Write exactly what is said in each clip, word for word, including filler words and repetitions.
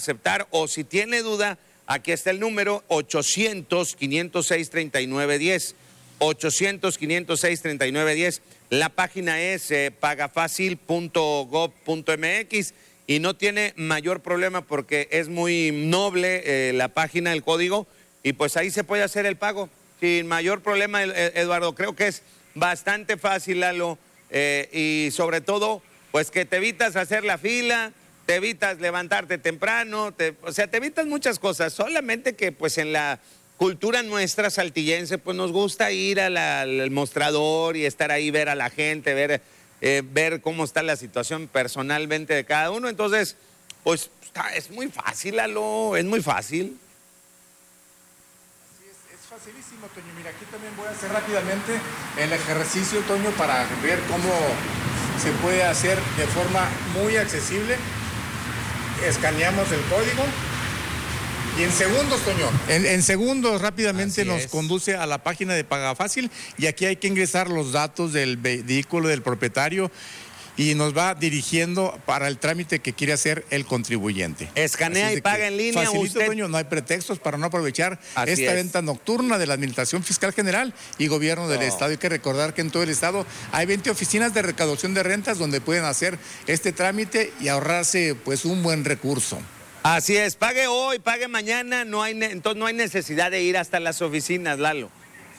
aceptar, o si tiene duda, aquí está el número ochocientos, quinientos seis, treinta y nueve diez. ochocientos, quinientos seis, treinta y nueve diez. La página es eh, pagafacil punto gov punto mx y no tiene mayor problema porque es muy noble eh, la página, el código, y pues ahí se puede hacer el pago sin mayor problema, Eduardo. Creo que es bastante fácil, Lalo, eh, y sobre todo, pues que te evitas hacer la fila, te evitas levantarte temprano, te, o sea, te evitas muchas cosas, solamente que pues en la cultura nuestra saltillense, pues nos gusta ir a la, al mostrador y estar ahí, ver a la gente, ver, eh, ver cómo está la situación personalmente de cada uno. Entonces, pues está, es muy fácil, Lalo, es muy fácil. Así es, es facilísimo, Toño. Mira, aquí también voy a hacer rápidamente el ejercicio, Toño, para ver cómo se puede hacer de forma muy accesible. Escaneamos el código. Y en segundos, Toño. En, en segundos rápidamente Así nos es. conduce a la página de Pagafácil y aquí hay que ingresar los datos del vehículo del propietario y nos va dirigiendo para el trámite que quiere hacer el contribuyente. Escanea y paga en línea. Facilito, usted... Toño, no hay pretextos para no aprovechar Así esta es. venta nocturna de la Administración Fiscal General y Gobierno del No. Estado. Hay que recordar que en todo el Estado hay veinte oficinas de recaudación de rentas donde pueden hacer este trámite y ahorrarse pues un buen recurso. Así es, pague hoy, pague mañana, no hay, entonces no hay necesidad de ir hasta las oficinas, Lalo.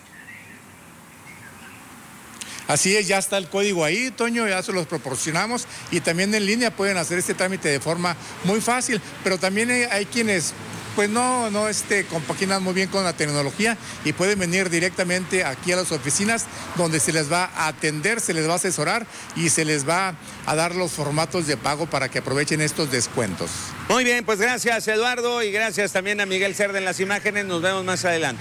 Así es, ya está el código ahí, Toño, ya se los proporcionamos y también en línea pueden hacer este trámite de forma muy fácil, pero también hay, hay quienes pues no, no este, compaginan muy bien con la tecnología y pueden venir directamente aquí a las oficinas donde se les va a atender, se les va a asesorar y se les va a dar los formatos de pago para que aprovechen estos descuentos. Muy bien, pues gracias, Eduardo, y gracias también a Miguel Cerda en las imágenes. Nos vemos más adelante.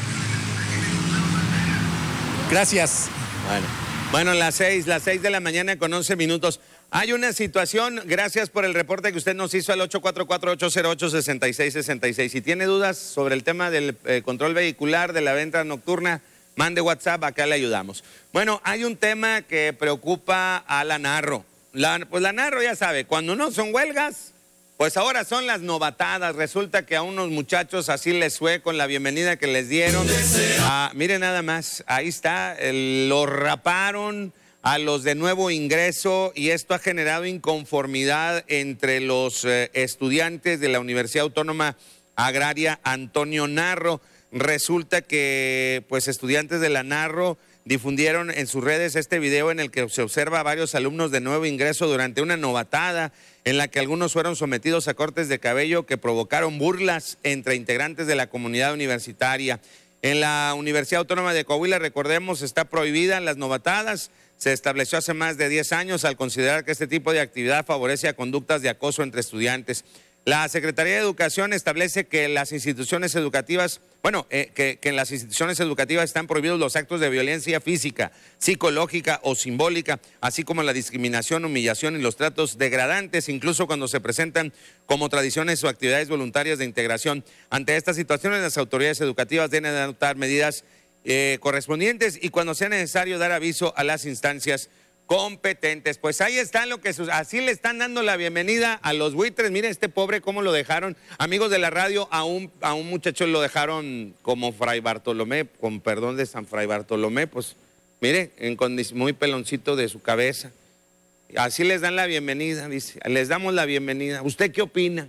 Gracias. Bueno, bueno, las seis, las seis de la mañana con once minutos. Hay una situación, gracias por el reporte que usted nos hizo al ocho cuatro cuatro, ocho cero ocho, seis seis seis seis. Si tiene dudas sobre el tema del eh, control vehicular, de la venta nocturna, mande WhatsApp, acá le ayudamos. Bueno, hay un tema que preocupa a la Narro. La, pues la Narro ya sabe, cuando no son huelgas, pues ahora son las novatadas. Resulta que a unos muchachos así les fue con la bienvenida que les dieron. Ah, miren nada más, ahí está, el, lo raparon a los de nuevo ingreso y esto ha generado inconformidad entre los eh, estudiantes de la Universidad Autónoma Agraria Antonio Narro. Resulta que pues estudiantes de la Narro difundieron en sus redes este video en el que se observa a varios alumnos de nuevo ingreso durante una novatada en la que algunos fueron sometidos a cortes de cabello que provocaron burlas entre integrantes de la comunidad universitaria. En la Universidad Autónoma de Coahuila, recordemos, está prohibida las novatadas. Se estableció hace más de diez años al considerar que este tipo de actividad favorece a conductas de acoso entre estudiantes. La Secretaría de Educación establece que las instituciones educativas, bueno, eh, que, que en las instituciones educativas están prohibidos los actos de violencia física, psicológica o simbólica, así como la discriminación, humillación y los tratos degradantes, incluso cuando se presentan como tradiciones o actividades voluntarias de integración. Ante estas situaciones, las autoridades educativas deben adoptar medidas eh, correspondientes y cuando sea necesario dar aviso a las instancias competentes. Pues ahí está lo que así le están dando la bienvenida a los buitres. Miren este pobre cómo lo dejaron. Amigos de la radio, a un, a un muchacho lo dejaron como Fray Bartolomé, con perdón de San Fray Bartolomé, pues mire, en muy peloncito de su cabeza. Así les dan la bienvenida, dice, les damos la bienvenida. ¿Usted qué opina?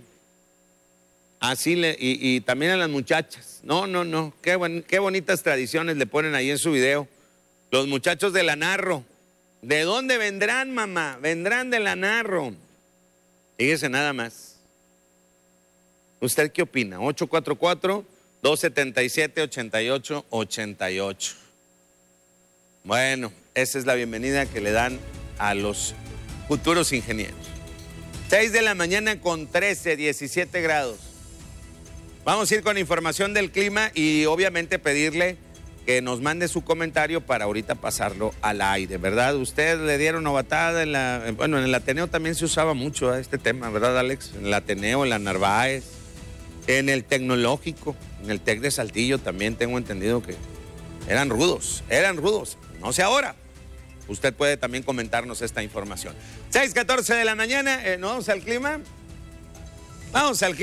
Así le, y, y también a las muchachas. No, no, no, qué, buen, qué bonitas tradiciones le ponen ahí en su video. Los muchachos de la Narro. ¿De dónde vendrán, mamá? Vendrán de la Narro. Fíjese nada más. ¿Usted qué opina? ocho cuatro cuatro, dos siete siete, ocho ocho ocho ocho. Bueno, esa es la bienvenida que le dan a los futuros ingenieros. seis de la mañana con trece, diecisiete grados. Vamos a ir con información del clima y obviamente pedirle que nos mande su comentario para ahorita pasarlo al aire, ¿verdad? Usted le dieron novatada en la... Bueno, en el Ateneo también se usaba mucho este tema, ¿verdad, Alex? En el Ateneo, en la Narváez, en el Tecnológico, en el Tec de Saltillo también tengo entendido que eran rudos, eran rudos. No sé ahora. Usted puede también comentarnos esta información. seis catorce de la mañana, eh, ¿no? Vamos al clima. Vamos al clima.